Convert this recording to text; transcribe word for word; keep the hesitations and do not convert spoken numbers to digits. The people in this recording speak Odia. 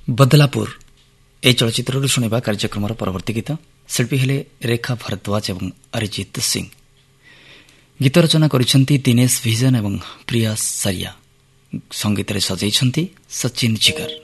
बदलापुर ଏହି ଚଳଚ୍ଚିତ୍ରରୁ ଶୁଣିବା କାର୍ଯ୍ୟକ୍ରମର ପରବର୍ତ୍ତୀ ଗୀତ। ଶିଳ୍ପୀ ହେଲେ ରେଖା ଭରଦ୍ୱାଜ ଏବଂ ଅରିଜିତ ସିଂ। ଗୀତ ରଚନା କରିଛନ୍ତି ଦିନେଶ ଭିଜନ ଏବଂ ପ୍ରିୟା ସାରିଆ। ସଙ୍ଗୀତରେ ସଜାଇଛନ୍ତି ସଚିନ ଜିଗର।